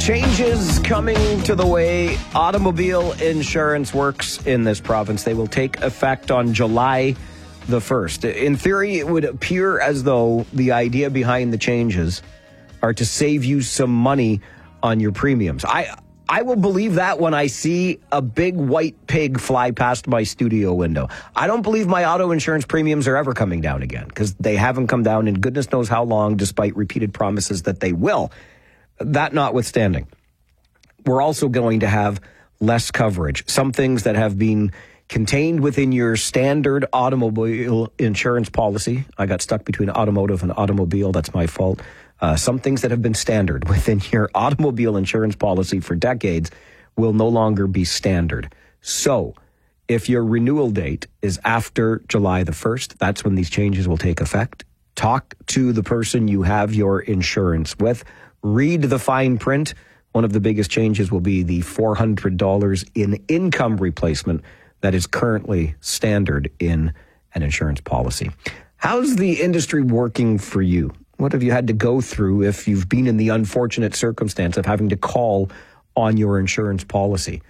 Changes coming to the way automobile insurance works in this province. They will take effect on July the 1st. In theory, it would appear as though the idea behind the changes are to save you some money on your premiums. I will believe that when I see a big white pig fly past my studio window. I don't believe my auto insurance premiums are ever coming down again, because they haven't come down in goodness knows how long, despite repeated promises that they will. That notwithstanding, we're also going to have less coverage. Some things that have been contained within your standard automobile insurance policy. I got stuck between automotive and automobile. That's my fault. Some things that have been standard within your automobile insurance policy for decades will no longer be standard. So if your renewal date is after July the 1st, that's when these changes will take effect. Talk to the person you have your insurance with. Read the fine print. One of the biggest changes will be the $400 in income replacement that is currently standard in an insurance policy. How's the industry working for you? What have you had to go through if you've been in the unfortunate circumstance of having to call on your insurance policy?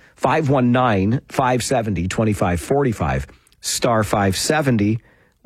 519-570-2545, star 570,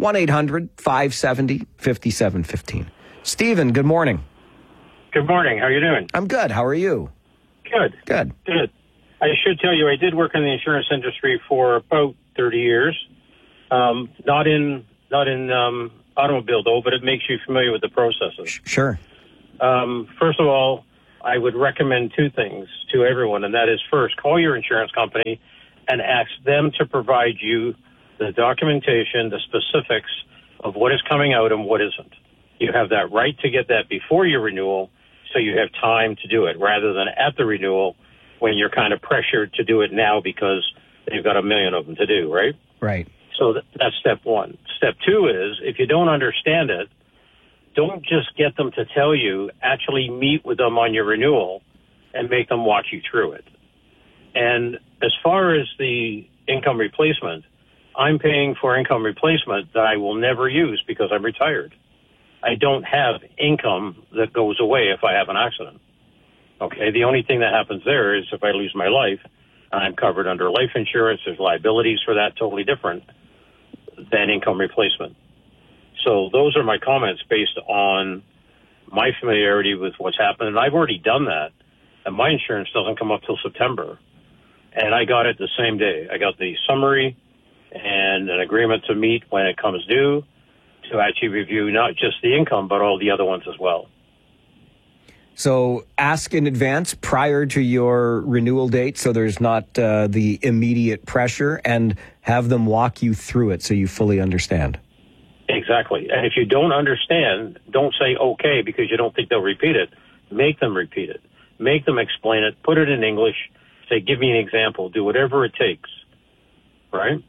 1-800-570-5715. Stephen, good morning. Good morning. How are you doing? I'm good. How are you? Good. Good. I should tell you, I did work in the insurance industry for about 30 years. Not in automobile, though, but it makes you familiar with the processes. Sure. First of all, I would recommend two things to everyone, and that is, first, call your insurance company and ask them to provide you the documentation, the specifics of what is coming out and what isn't. You have that right to get that before your renewal, so you have time to do it, rather than at the renewal when you're kind of pressured to do it now because they've got a million of them to do, right? Right. So that's step one. Step two is, if you don't understand it, don't just get them to tell you. Actually meet with them on your renewal and make them walk you through it. And as far as the income replacement, I'm paying for income replacement that I will never use because I'm retired. I don't have income that goes away if I have an accident. Okay, the only thing that happens there is if I lose my life, I'm covered under life insurance. There's liabilities for that, totally different than income replacement. So those are my comments based on my familiarity with what's happened. And I've already done that. And my insurance doesn't come up till September. And I got it the same day. I got the summary and an agreement to meet when it comes due to actually review not just the income, but all the other ones as well. So ask in advance prior to your renewal date so there's not the immediate pressure, and have them walk you through it so you fully understand. Exactly. And if you don't understand, don't say okay because you don't think they'll repeat it. Make them repeat it. Make them explain it. Put it in English. Say, give me an example. Do whatever it takes. Right?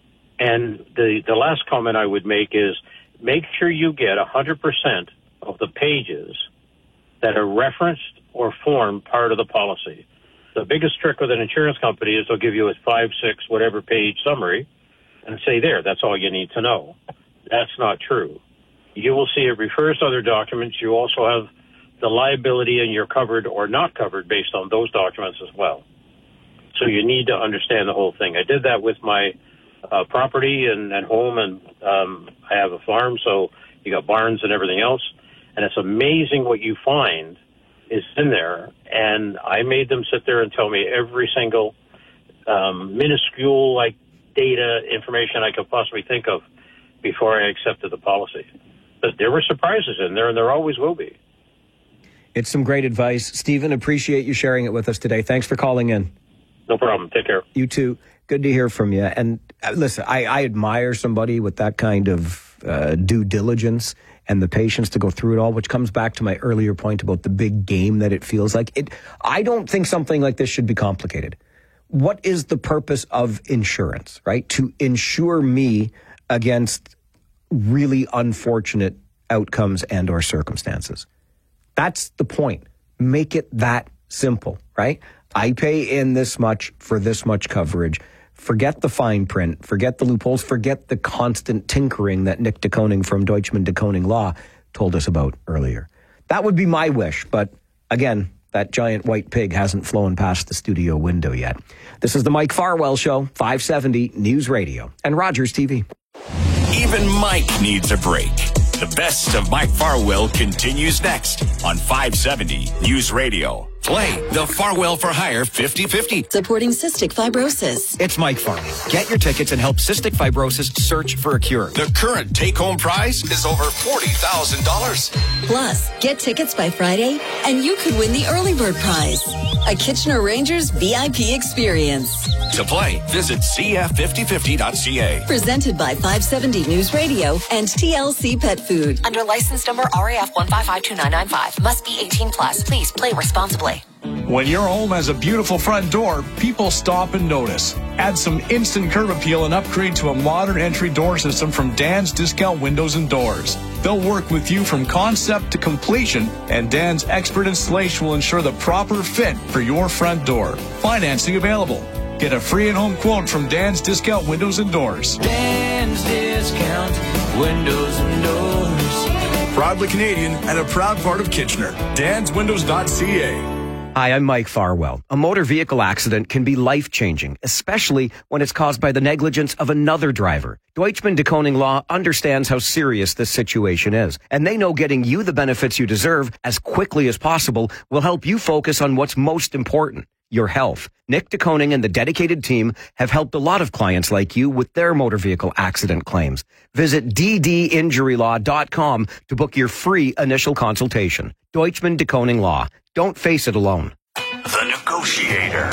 And the last comment I would make is make sure you get 100% of the pages that are referenced or form part of the policy. The biggest trick with an insurance company is they'll give you a 5, 6, whatever page summary and say, there, that's all you need to know. That's not true. You will see it refers to other documents. You also have the liability and you're covered or not covered based on those documents as well. So you need to understand the whole thing. I did that with my property and home, and I have a farm, so you got barns and everything else. And it's amazing what you find is in there. And I made them sit there and tell me every single minuscule data information I could possibly think of before I accepted the policy. But there were surprises in there, and there always will be. It's some great advice. Stephen, appreciate you sharing it with us today. Thanks for calling in. No problem. Take care. You too. Good to hear from you. And listen, I admire somebody with that kind of due diligence and the patience to go through it all, which comes back to my earlier point about the big game that it feels like. I don't think something like this should be complicated. What is the purpose of insurance, right? To insure me against really unfortunate outcomes and or circumstances. That's the point. Make it that simple, right? I pay in this much for this much coverage. Forget the fine print, forget the loopholes, forget the constant tinkering that Nick de Koning from Deutschman de Koning Law told us about earlier. That would be my wish, but again, That giant white pig hasn't flown past the studio window yet. This is the Mike Farwell Show, 570 News Radio and Rogers TV. Even Mike needs a break. The best of Mike Farwell continues next on 570 News Radio. Play the Farwell for Hire 50-50. Supporting cystic fibrosis. It's Mike Farwell. Get your tickets and help cystic fibrosis search for a cure. The current take-home prize is over $40,000. Plus, get tickets by Friday, and you could win the early bird prize. A Kitchener Rangers VIP experience. To play, visit cf5050.ca. Presented by 570 News Radio and TLC Pet Food. Under license number RAF 1552995. Must be 18 plus. Please play responsibly. When your home has a beautiful front door, people stop and notice. Add some instant curb appeal and upgrade to a modern entry door system from Dan's Discount Windows and Doors. They'll work with you from concept to completion, and Dan's expert installation will ensure the proper fit for your front door. Financing available. Get a free at-home quote from Dan's Discount Windows and Doors. Dan's Discount Windows and Doors. Proudly Canadian and a proud part of Kitchener. DansWindows.ca. Hi, I'm Mike Farwell. A motor vehicle accident can be life-changing, especially when it's caused by the negligence of another driver. Deutschman de Koning Law understands how serious this situation is, and they know getting you the benefits you deserve as quickly as possible will help you focus on what's most important, your health. Nick de Koning and the dedicated team have helped a lot of clients like you with their motor vehicle accident claims. Visit ddinjurylaw.com to book your free initial consultation. Deutschman de Koning Law. Don't face it alone. The Negotiator.